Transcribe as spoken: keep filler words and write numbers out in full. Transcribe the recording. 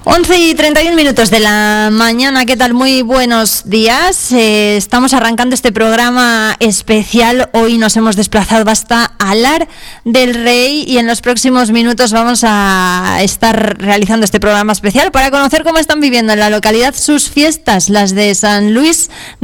once y treinta y un minutos de la mañana, ¿qué tal? Muy buenos días. Eh, estamos arrancando este programa especial. Hoy nos hemos desplazado hasta Alar del Rey y en los próximos minutos vamos a estar realizando este programa especial para conocer cómo están viviendo en la localidad sus fiestas, las de San Luis